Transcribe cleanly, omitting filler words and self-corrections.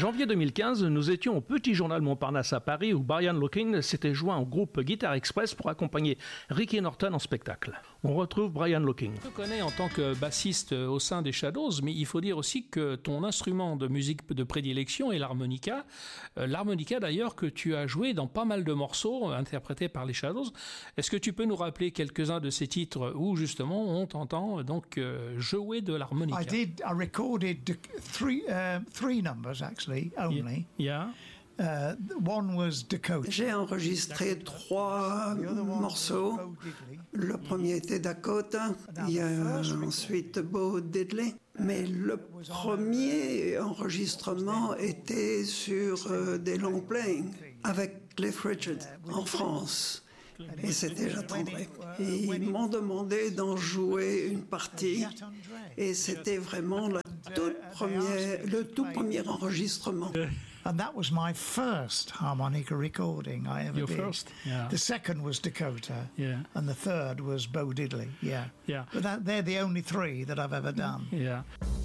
Janvier 2015, nous étions au Petit Journal Montparnasse à Paris où Brian Locking s'était joint au groupe Guitar Express pour accompagner Ricky Norton en spectacle. On retrouve Brian Locking. Je te connais en tant que bassiste au sein des Shadows, mais il faut dire aussi que ton instrument de musique de prédilection est l'harmonica. L'harmonica d'ailleurs que tu as joué dans pas mal de morceaux interprétés par les Shadows. Est-ce que tu peux nous rappeler quelques-uns de ces titres où justement on t'entend donc jouer de l'harmonica? I recorded three numbers actually only. Yeah. One was Dakota. J'ai enregistré 3 morceaux. Le premier était Dakota, il y a ensuite Bo Diddley. Mais le premier enregistrement était sur des long playing avec Cliff Richard en France. Et c'était j'attendrai. Et ils m'ont demandé d'en jouer une partie. Et c'était vraiment le tout premier enregistrement. And that was my first harmonica recording I ever did. Your first? Yeah. The second was Dakota. Yeah. And the third was Bo Diddley. Yeah. Yeah. But they're the only 3 that I've ever done. Yeah.